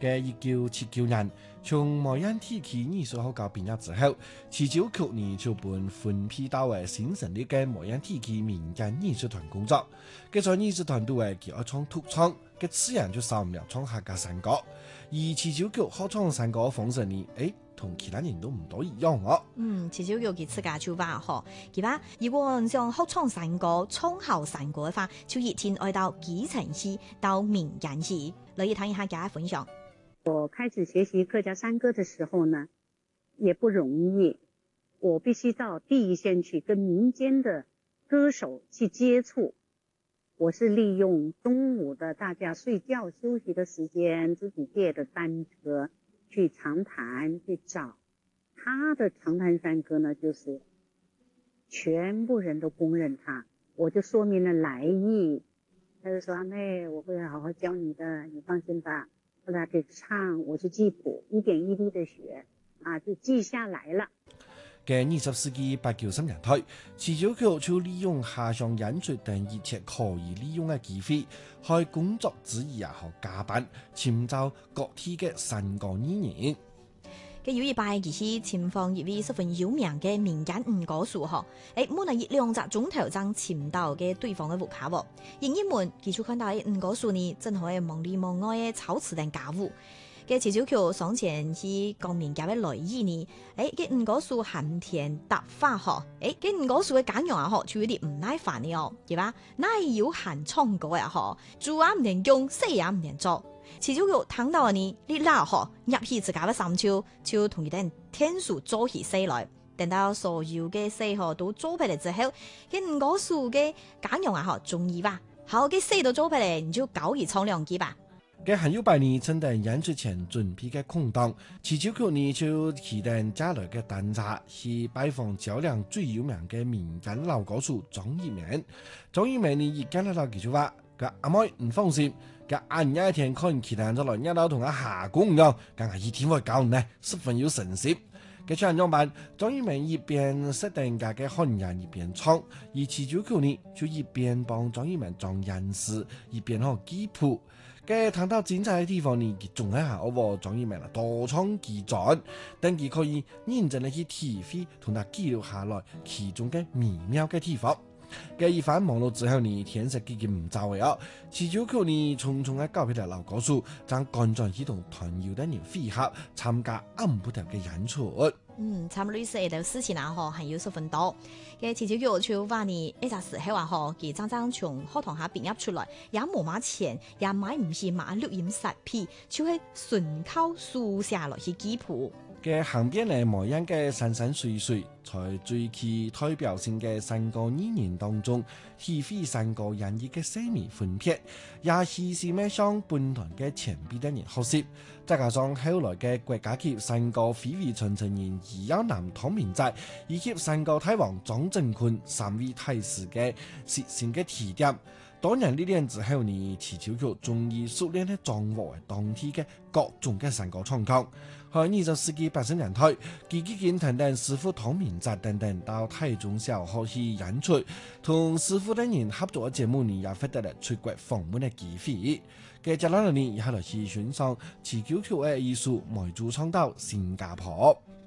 嘅1979年，從梅縣地區藝術學校畢業之後，1990年就本分配到為新成立嘅梅縣地區民間藝術團工作。嘅在藝術團隊嘅佢愛創獨創，嘅自然就少唔了創客家山歌。而1990學創山歌風神呢，同其他人都唔多一樣哦。 1990佢自家就話嗬，佢話如果像學創山歌、創校山歌嘅話，就一定愛到基層去，到民間去。樂意聽一下大家分享。 我開始學習客家山歌的時候呢，也不容易，我必須到第一線去跟民間的歌手去接觸。我是利用中午的大家睡覺休息的時間，自己借的單車去長潭去找他的長潭山歌呢，就是全部人都公認他，我就說明了來意。他就說：“阿妹，我會好好教你的，你放心吧。”後來給唱，我就記譜，一點一滴的學，就記下來了。 嘅20世紀80、90年代，1990就利用下鄉演出等一切可以利用嘅機會，喺工作之餘也好加班，尋找各地嘅山歌藝人。 嘅有一擺，其實前方一位十分有名嘅民間女歌手嗬，每日2隻鐘頭爭尋到嘅對方嘅舞卡喎。演員們其實看到嘅女歌手呢，真係忙裡忙外嘅操持定家務。嘅1990上前去講民間嘅來意呢，嘅女歌手含甜搭花嗬，嘅女歌手嘅簡容啊嗬，就有啲唔耐煩嘅哦，係吧？哪有喊唱歌呀嗬，做也唔能用，死也唔能做。1990聽到呢，你嗱嗬入去自家嘅三秋，就同佢哋天數做起死來。等到所有嘅死嗬都做起嚟之後，嘅女歌手嘅簡容啊嗬中意吧，好嘅死都做起嚟，你就搞一唱兩句吧。 嘅很有百年正等演出前準備嘅空檔，1990年就起定加來嘅單車去拜訪橋梁最有名嘅民間老歌手莊一鳴。莊一鳴呢一見到佢就話：佢阿妹唔放心，佢晏一天看其他人就來一路同阿下公樣，梗係一天會教呢，十分有神識。嘅唱樣辦，莊一鳴一邊識定價嘅漢人一邊唱，而1990年就一邊幫莊一鳴裝人事，一邊學記譜。嘅談到精彩嘅地方呢，佢仲喺下我莊一鳴啦，多唱幾轉，等佢可以認真地去體會同佢記錄下來其中嘅微妙嘅地方。嘅一番忙碌之後呢，天色已經唔早嘅1990年匆匆嘅告別咗老歌手，將趕在去同團友的人會合參加暗不條嘅演出。 參類似嘅事情啊，係有十分多。嘅1990就話呢，一陣時候啊，佢爭從學堂下畢業出來，也冇買錢，也買唔起買錄音設備，就係純靠書寫來去記譜。 嘅行邊嚟梅縣嘅山山水水，在最具代表性嘅山歌藝人當中，體會山歌演繹嘅細微分別，也是是咩向本團嘅前輩的人學習。再加上後來嘅國家級山歌翡翠傳承人余耀南湯明澤，以及山歌大王莊振坤三位大師嘅實踐嘅提點。當然呢年之後呢，1990終於熟練地掌握當地嘅各種嘅山歌唱腔。喺20世紀80年代，佢已經等等師傅湯明澤等等到台中小學去演出，同師傅等人合作嘅節目呢，也獲得了出國訪問嘅機會。嘅接落嚟呢，以後來去欣賞1990嘅藝術梅珠唱到新加坡。